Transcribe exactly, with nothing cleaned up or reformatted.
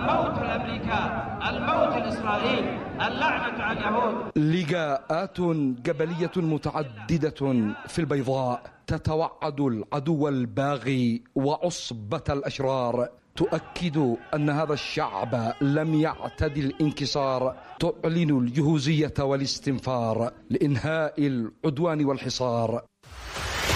الموت الأمريكان، الموت الإسرائيل، اللعنة على اليهود. لقاءات جبلية متعددة في البيضاء تتوعد العدو الباغي وعصبة الأشرار، تؤكد أن هذا الشعب لم يعتد الانكسار، تعلن الجهوزية والاستنفار لإنهاء العدوان والحصار.